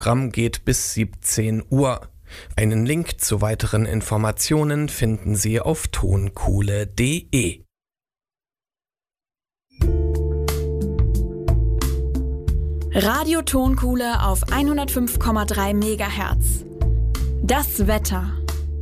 Programm geht bis 17 Uhr. Einen Link zu weiteren Informationen finden Sie auf tonkuhle.de. Radio Tonkuhle auf 105,3 MHz. Das Wetter.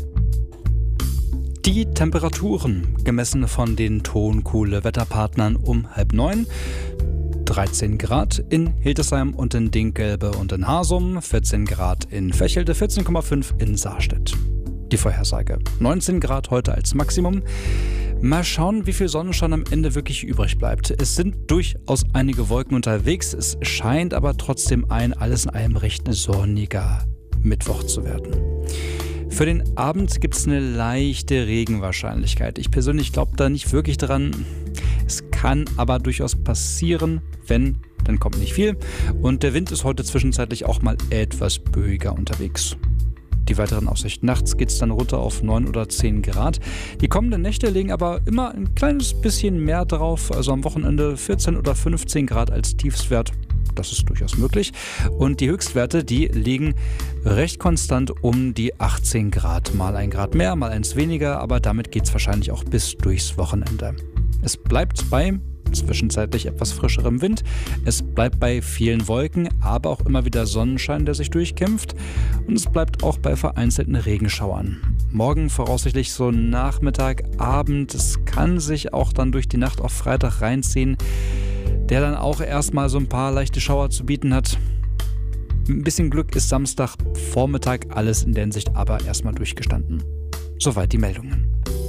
Die Temperaturen, gemessen von den Tonkuhle-Wetterpartnern um 8:30. 13 Grad in Hildesheim und in Dinkgelbe und in Hasum, 14 Grad in Vechelde, 14,5 in Saarstedt. Die Vorhersage: 19 Grad heute als Maximum. Mal schauen, wie viel Sonnenschein am Ende wirklich übrig bleibt. Es sind durchaus einige Wolken unterwegs, es scheint aber trotzdem alles in allem recht sonniger Mittwoch zu werden. Für den Abend gibt es eine leichte Regenwahrscheinlichkeit. Ich persönlich glaube da nicht wirklich dran. Es kann aber durchaus passieren, wenn, dann kommt nicht viel. Und der Wind ist heute zwischenzeitlich auch mal etwas böiger unterwegs. Die weiteren Aussichten: nachts geht es dann runter auf 9 oder 10 Grad. Die kommenden Nächte legen aber immer ein kleines bisschen mehr drauf. Also am Wochenende 14 oder 15 Grad als Tiefstwert. Das ist durchaus möglich. Und die Höchstwerte, die liegen recht konstant um die 18 Grad. Mal 1 Grad mehr, mal 1 weniger. Aber damit geht es wahrscheinlich auch bis durchs Wochenende. Es bleibt bei zwischenzeitlich etwas frischerem Wind. Es bleibt bei vielen Wolken, aber auch immer wieder Sonnenschein, der sich durchkämpft. Und es bleibt auch bei vereinzelten Regenschauern. Morgen voraussichtlich so Nachmittag, Abend. Es kann sich auch dann durch die Nacht auf Freitag reinziehen, der dann auch erstmal so ein paar leichte Schauer zu bieten hat. Mit ein bisschen Glück ist Samstag Vormittag alles in der Hinsicht aber erstmal durchgestanden. Soweit die Meldungen.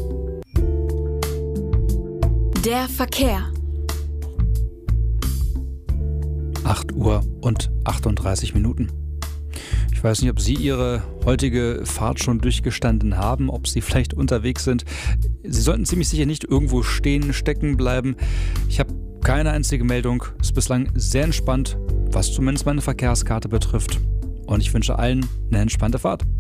Der Verkehr. 8 Uhr und 38 Minuten. Ich weiß nicht, ob Sie Ihre heutige Fahrt schon durchgestanden haben, ob Sie vielleicht unterwegs sind. Sie sollten ziemlich sicher nicht irgendwo stecken bleiben. Ich habe keine einzige Meldung. Ist bislang sehr entspannt, was zumindest meine Verkehrskarte betrifft. Und ich wünsche allen eine entspannte Fahrt.